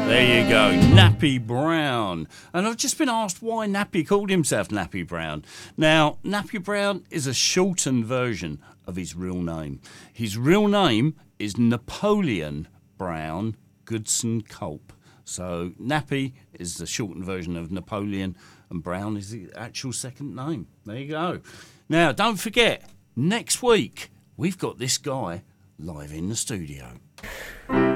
There you go, Nappy Brown. And I've just been asked why Nappy called himself Nappy Brown. Now, Nappy Brown is a shortened version of his real name. His real name is Napoleon Brown Goodson Culp. So Nappy is the shortened version of Napoleon, and Brown is the actual second name. There you go. Now, don't forget, next week, we've got this guy live in the studio.